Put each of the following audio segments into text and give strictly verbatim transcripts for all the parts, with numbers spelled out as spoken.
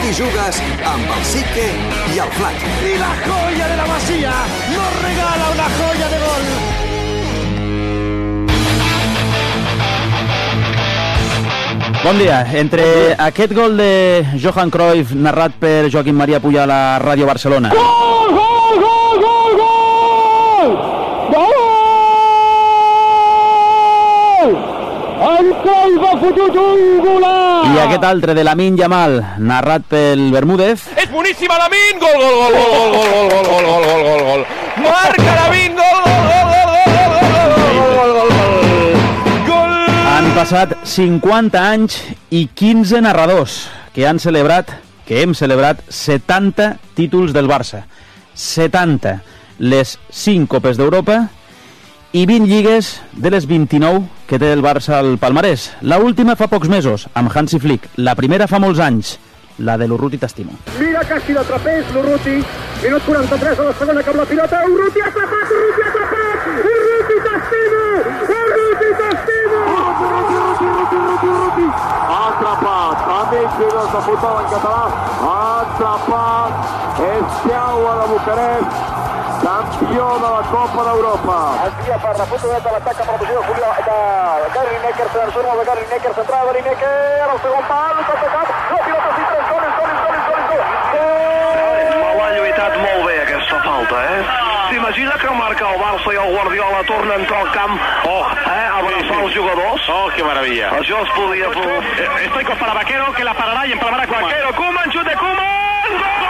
T'hi jugues amb el Sique i el Flac. I la joia de la Masia nos regala una joia de gol. Bon dia. Entre aquest gol de Johan Cruyff narrat per Joaquim Maria Pujal a Ràdio Barcelona. Gol, gol, gol, gol, gol! Gol! El Cruyff ha fotut un golaç! I aquest altre de Lamine Yamal, narrat pel Bermúdez. És boníssima Lamine! Gol, gol, gol, gol, gol, gol, gol, gol, gol, gol, gol, gol. Marca Lamine! Gol, gol, gol, gol, gol, gol, gol, gol. Han passat cinquanta anys i quinze narradors que han celebrat, que hem celebrat setanta títols del Barça. setanta. Les cinc Copes d'Europa i vint lligues de les vint-i-nou que té el Barça al palmarès. La última fa pocs mesos, amb Hansi Flick. La primera fa molts anys, la de l'Urruti t'estimo. Mira que si l'atrapés l'Urruti. Minut quaranta-tres a la segona cap la pilota. Urruti ha atrapat, Urruti ha atrapat! Urruti t'estimo! Urruti t'estimo! Urruti, Urruti, Urruti, Urruti! Ha atrapat, amics i dos de futbol en català. Ha atrapat Estiau a la Bucarest, campió de la Copa d'Europa. Envia per la foto de l'atac amb la posició de Gary Necker, se n'arturma de Gary Necker, centrada Gary Necker, al segon pal, tot de cap, la pilota s'hi tres, gol, gol, gol, gol, gol, Me l'ha lluitat molt bé aquesta falta, eh? S'imagina que marca el Barça i el Guardiola torna a entrar al camp, oh, eh, a abraçar els jugadors. Oh, qué maravilla. Això es podia... Estoy con para Vaquero, que la parará y empalmará con Vaquero, Koeman, xut de Koeman! Gol!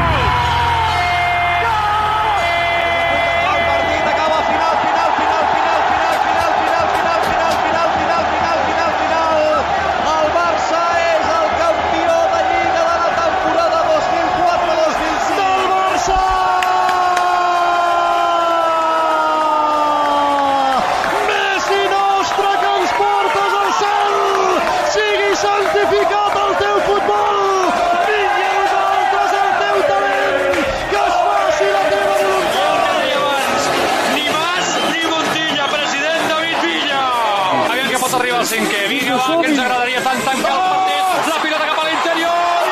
Cinquè, vinga, va, que ens agradaria tant tancar el partit. La pilota cap a l'interior.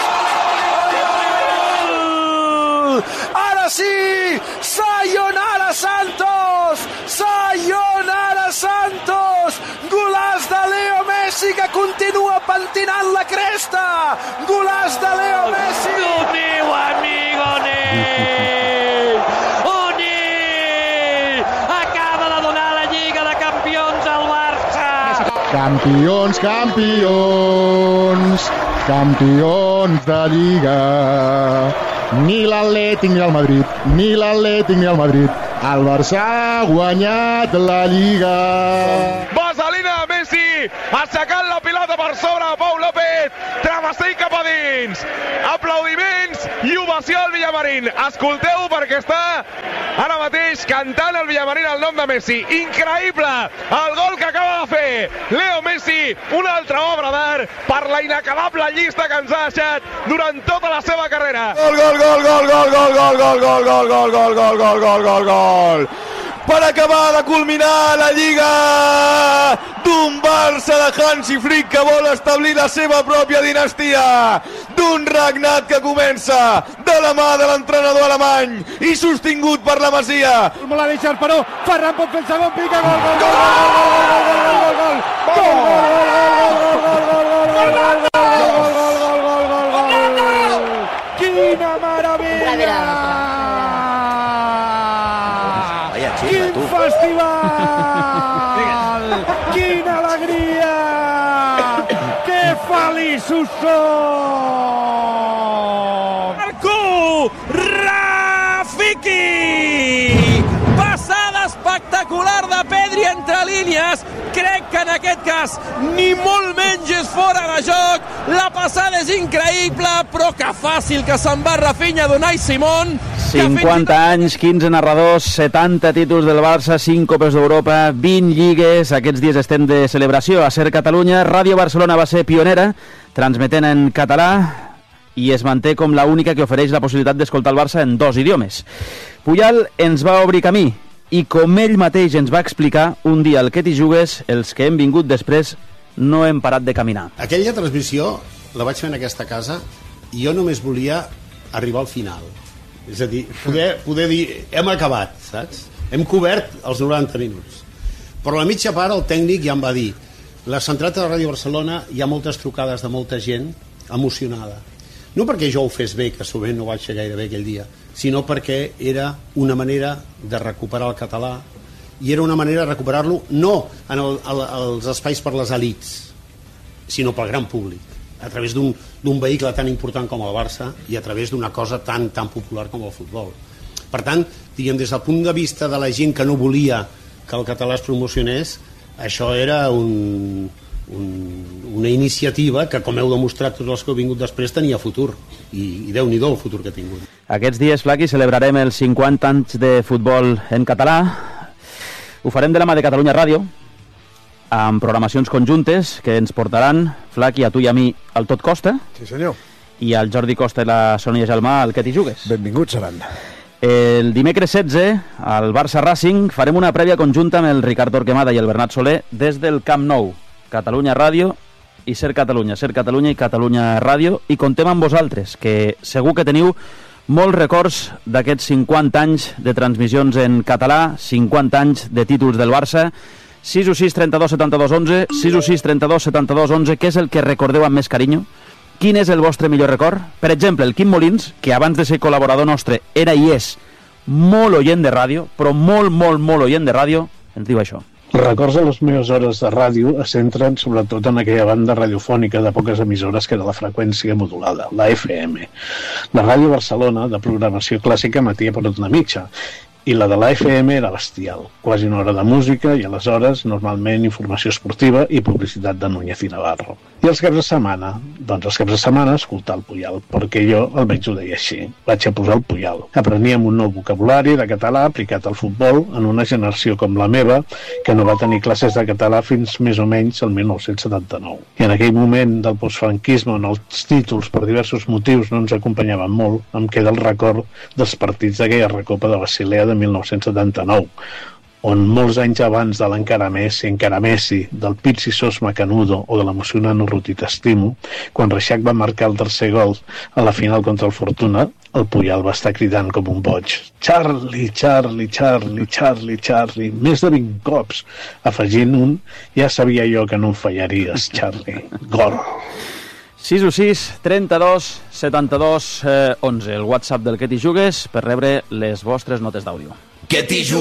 Ara sí! Sayonara Santos! Sayonara Santos! Golaç de Leo Messi que continua pentinant la cresta! Golaç de Leo Messi! El meu amigo Ney! Oh, Ney! Acaba de donar la Lliga de Campions al Barça! Campions, campions, campions de Lliga. Ni l'Atlètic ni el Madrid, ni l'Atlètic ni el Madrid. El Barça ha guanyat la Lliga. Vaselina de Messi, aixecant la pilota per sobre de Pau López, travessell cap a dins. Aplaudiments i ovació al Villamarín. Escolteu perquè està ara mateix cantant el Villamarín el nom de Messi. Increïble el gol que acaba de fer Leo Messi, una altra obra d'art per la inacabable llista que ens ha deixat durant tota la seva carrera. Gol, gol, gol, gol, gol, gol, gol, gol, gol, gol, gol, gol, gol, gol, gol, gol, gol. Per acabar de culminar la Lliga d'un Barça de Hansi Flick que vol establir la seva pròpia dinastia, d'un regnat que comença de la mà de l'entrenador alemany i sostingut per la Masia. Me l'ha deixat, però Ferran pot fer el segon, pica, gol, gol, gol, gol, gol, gol, gol, quina meravella! Quin festival! Quina alegria! Que feliços som! Marco Rafiki! Passada espectacular de Pedri entre línies. Crec que en aquest cas ni molt menys és fora de joc. La passada és increïble, però que fàcil que se'n va Rafinha d'Unai Simón. cinquanta anys, quinze narradors, setanta títols del Barça, cinc Copes d'Europa, vint lligues. Aquests dies estem de celebració a Ser Catalunya. Ràdio Barcelona va ser pionera, transmetent en català, i es manté com la única que ofereix la possibilitat d'escoltar el Barça en dos idiomes. Pujal ens va obrir camí, i com ell mateix ens va explicar, un dia al que t'hi jugues, els que hem vingut després no hem parat de caminar. Aquella transmissió la vaig fer en aquesta casa i jo només volia arribar al final, és a dir, poder, poder dir hem acabat, saps? Hem cobert els noranta minuts. Però a la mitja part el tècnic ja em va dir la centrata de Ràdio Barcelona hi ha moltes trucades de molta gent emocionada, no perquè jo ho fes bé, que sovint no ho vaig fer gaire bé aquell dia, sinó perquè era una manera de recuperar el català i era una manera de recuperar-lo no en el, el, els espais per les elits, sinó pel gran públic, a través d'un vehicle tan important com el Barça i a través d'una cosa tan, tan popular com el futbol. Per tant, diguem, des del punt de vista de la gent que no volia que el català es promocionés, això era un, un, una iniciativa que, com heu demostrat tots els que heu vingut després, tenia futur, i, i Déu-n'hi-do el futur que ha tingut. Aquests dies, Flaqui, celebrarem els cinquanta anys de futbol en català. Ho farem de la mà de Catalunya Ràdio, amb programacions conjuntes que ens portaran, Flaqui, a tu i a mi, al Tot Costa. Sí, senyor. I al Jordi Costa i la Sònia Gelmà, al Que t'hi jugues. Benvinguts seran. El dimecres setze, al Barça Racing, farem una prèvia conjunta amb el Ricard Torquemada i el Bernat Soler des del Camp Nou. Catalunya Ràdio i Ser Catalunya, Ser Catalunya i Catalunya Ràdio, i contem amb vosaltres, que segur que teniu molts records d'aquests cinquanta anys de transmissions en català, cinquanta anys de títols del Barça. Sis u sis trenta-dos setanta-dos onze, sis u sis trenta-dos setanta-dos onze, què és el que recordeu amb més carinyo? Quin és el vostre millor record? Per exemple, el Quim Molins, que abans de ser col·laborador nostre era i és molt oient de ràdio, però molt, molt, molt oient de ràdio, ens diu això. Els records de les meves hores de ràdio es centren sobretot en aquella banda radiofònica de poques emissores que era la freqüència modulada, la F M. La Ràdio Barcelona, de programació clàssica, emetia per una mitja, i la de la F M era bestial, quasi una hora de música i aleshores normalment informació esportiva i publicitat de Núñez i Navarro. I els caps de setmana? Doncs els caps de setmana escoltar el Puyal, perquè jo almenys ho deia així, vaig a posar el Puyal. Apreníem un nou vocabulari de català aplicat al futbol en una generació com la meva que no va tenir classes de català fins més o menys el mil nou-cents setanta-nou. I en aquell moment del postfranquisme on els títols per diversos motius no ens acompanyaven molt, em queda el record dels partits d'aquella recopa de Basilea de mil nou-cents setanta-nou, on molts anys abans de l'encara Messi, encara Messi, del Pizzi Sos Macanudo o de l'emocionant Urruti T'estimo, quan Reixac va marcar el tercer gol a la final contra el Fortuna, el Puyal va estar cridant com un boig. Charlie, Charlie, Charlie, Charlie, Charlie, més de vint cops, afegint un, ja sabia jo que no em fallaries, Charlie. Gol. sis u sis trenta-dos setanta-dos onze, el WhatsApp del Que t'hi jugues per rebre les vostres notes d'àudio. Que t'hi jugues.